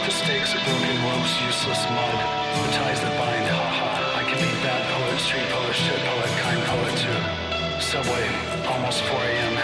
the stakes of broken ropes, useless mud, the ties that bind, haha. I can be bad poet, street poet, shit poet, kind poet too. Subway, almost 4 a.m.